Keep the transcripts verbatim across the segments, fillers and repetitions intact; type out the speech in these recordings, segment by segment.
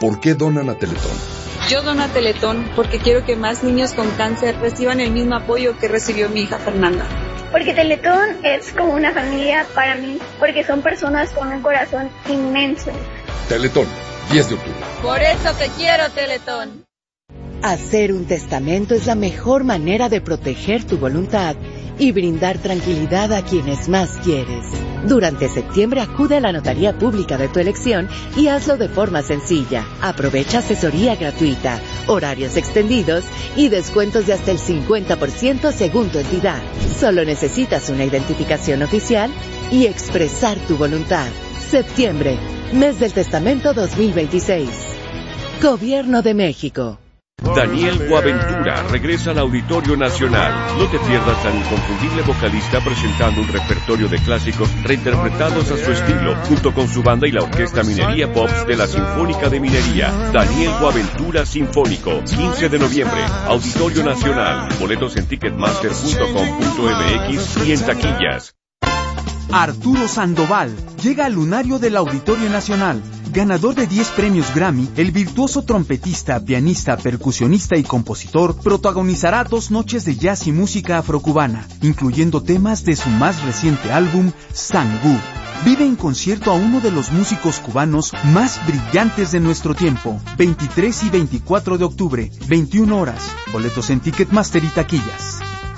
¿Por qué donan a Teletón? Yo dono a Teletón porque quiero que más niños con cáncer reciban el mismo apoyo que recibió mi hija Fernanda. Porque Teletón es como una familia para mí, porque son personas con un corazón inmenso. Teletón, diez de octubre. Por eso te quiero, Teletón. Hacer un testamento es la mejor manera de proteger tu voluntad y brindar tranquilidad a quienes más quieres. Durante septiembre acude a la notaría pública de tu elección y hazlo de forma sencilla. Aprovecha asesoría gratuita, horarios extendidos y descuentos de hasta el cincuenta por ciento según tu entidad. Solo necesitas una identificación oficial y expresar tu voluntad. Septiembre, mes del testamento dos mil veintiséis. Gobierno de México. Daniel Boaventura regresa al Auditorio Nacional. No te pierdas al inconfundible vocalista presentando un repertorio de clásicos reinterpretados a su estilo, junto con su banda y la Orquesta Minería Pops de la Sinfónica de Minería. Daniel Boaventura Sinfónico, quince de noviembre, Auditorio Nacional. Boletos en ticketmaster punto com punto m x y en taquillas. Arturo Sandoval llega al lunario del Auditorio Nacional. Ganador de diez premios Grammy, el virtuoso trompetista, pianista, percusionista y compositor protagonizará dos noches de jazz y música afrocubana, incluyendo temas de su más reciente álbum, Sangú. Vive en concierto a uno de los músicos cubanos más brillantes de nuestro tiempo. veintitrés y veinticuatro de octubre, veintiuna horas. Boletos en Ticketmaster y taquillas.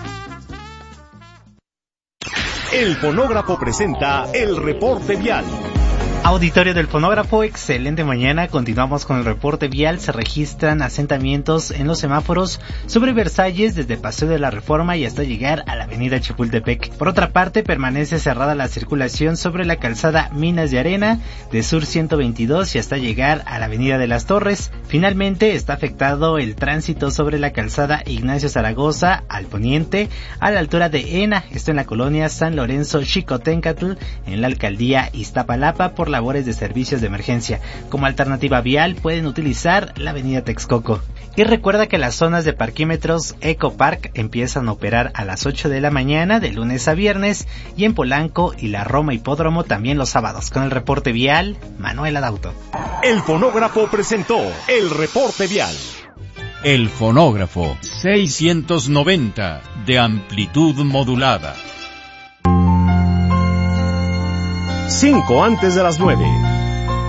El Fonógrafo presenta el reporte vial. Auditorio del Fonógrafo, excelente mañana. Continuamos con el reporte vial. Se registran asentamientos en los semáforos sobre Versalles desde Paseo de la Reforma y hasta llegar a la avenida Chapultepec. Por otra parte, permanece cerrada la circulación sobre la calzada Minas de Arena de Sur ciento veintidós y hasta llegar a la avenida de las Torres. Finalmente, está afectado el tránsito sobre la calzada Ignacio Zaragoza al poniente a la altura de Ena, esto en la colonia San Lorenzo Xicoténcatl, en la alcaldía Iztapalapa, por labores de servicios de emergencia. Como alternativa vial pueden utilizar la avenida Texcoco. Y recuerda que las zonas de parquímetros Eco Park empiezan a operar a las ocho de la mañana de lunes a viernes y en Polanco y la Roma Hipódromo también los sábados. Con el reporte vial, Manuel Adauto. El Fonógrafo presentó el reporte vial. El Fonógrafo seiscientos noventa de amplitud modulada. Cinco antes de las nueve.